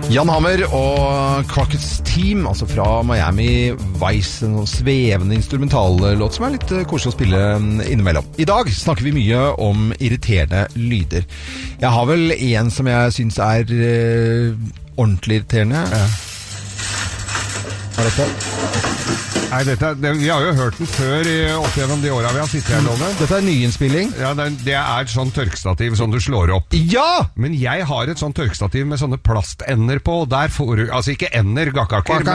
Jan Hammer og Crockett's Team, altså fra Miami Vice, en svevende instrumentallåt som litt koselig å spille innimellom. I dag snakker vi mye om irriterende lyder. Jeg har vel en som jeg synes ordentlig irriterende. Ja. Hva dette? Nei, vi har jo hørt den før opp gjennom de årene vi har sittet her, Loven. Dette nyinnspilling. Ja, det sånn tørkestativ som du slår opp. Ja! Men jeg har et sånn tørkestativ med sånne plastender på, og der får du, altså ikke ender, gakkaker,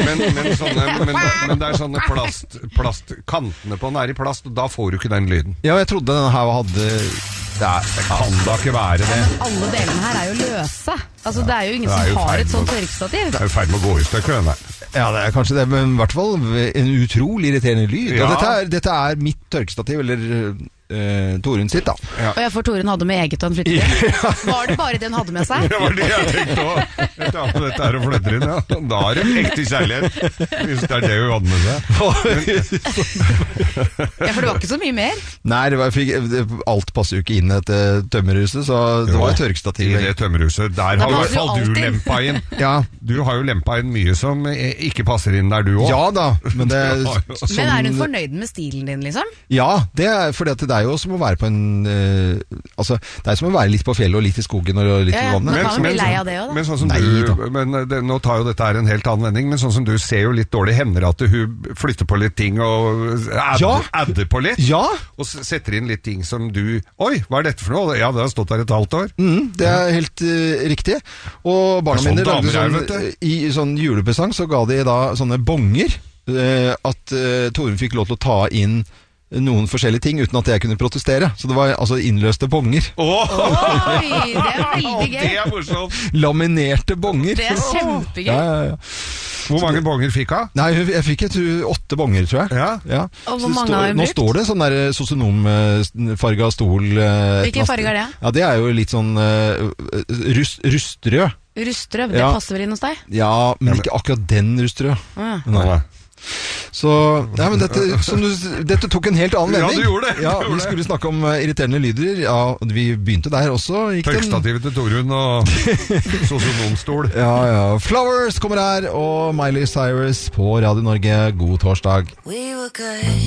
men det sånne plastkantene på den i plast, og da får du ikke den lyden. Ja, jeg trodde denne her hadde... Det kan da ikke være det. Ja, men alle delene her jo løse. Altså, det jo ingen som har et sånt tørkestativ. Det jo feil med å gå i stykker, den der. Ja, det kanskje det, men i hvert fall en utrolig irriterende lyd. Ja. Og dette mitt tørkestativ, eller Torunn sitt, da. Ja. Og for Torunn hadde med eget og han flyttet inn. Ja. Var det bare det han hadde med seg? Det var det jeg tenkte også. Jeg tar med dette her og flytter inn, ja. Da det ekte kjærlighet, hvis det det hun hadde med seg. Ja, for det var ikke så mye mer. Nei, alt passer jo ikke inn i dette tømmerhuset, så det var et tørkestativ. I det tømmerhuset, der har i hvert fall du lempa inn. Ja. Du har jo lempa inn mye som ikke passer inn der du også. Ja da, men det Men hun fornøyd med stilen din, liksom? Ja, det fordi at det jo som å være på en altså, det som å være litt på fjellet og litt i skogen og litt i vannet. Man kan jo bli lei av det også, da. Men sånn som nå tar jo dette her en helt annen vending, men sånn som du ser jo litt dårlig, hender at hun flytter på litt ting og adder på litt, og setter inn litt ting som du, oi, hva dette for noe? Ja, det har stått der et halvt år. Det helt riktig. Og barna mine lagde i sånn julepresang, så ga de da sånne bonger, at Torunn fikk lov til å ta inn noen forskjellige ting uten at jeg kunne protestere. Så det var altså innløste bonger. Oi, det veldig gøy. Det morsomt. Laminerte bonger. Det kjempegøy. Ja. Hvor mange bonger fikk hun? Nei, jeg fikk 8 bonger, tror jeg. Ja. Og hvor mange har hun brukt? Nå står det sånn der sosionomfarga stol. Hvilken farge det? Ja, det jo litt sånn rustrød. Rustrød, det passer vel inn hos deg? Ja, men ikke akkurat den rustrød. Nei. Så, men dette tok en helt annen vending. Ja, du gjorde det. Ja, vi skulle snakke om irriterende lyder. Ja, vi begynte der også. Tørkstativet til Torunn og sosionomstol. Ja. Flowers kommer her, og Miley Cyrus på Radio Norge. God torsdag. We were good.